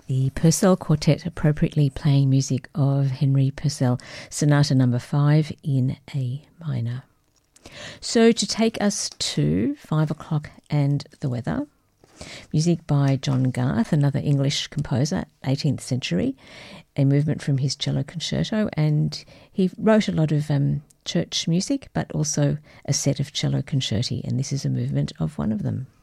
The Purcell Quartet appropriately playing music of Henry Purcell, Sonata No. 5 in A minor. So to take us to 5 o'clock and the weather, music by John Garth, another English composer, 18th century, a movement from his cello concerto, and he wrote a lot of church music, but also a set of cello concerti, and this is a movement of one of them.